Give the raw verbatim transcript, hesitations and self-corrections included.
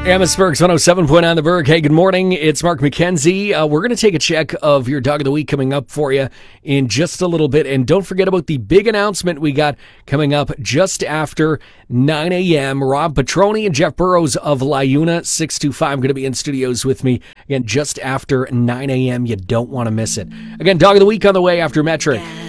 Amherstburg's one oh seven point nine The Berg. Hey, good morning. It's Mark McKenzie. Uh, we're going to take a check of your Dog of the Week coming up for you in just a little bit. And don't forget about the big announcement we got coming up just after nine a.m. Rob Petroni and Jeff Burrows of LiUNA six two five going to be in studios with me again just after nine a.m. You don't want to miss it. Again, Dog of the Week on the way after Metric.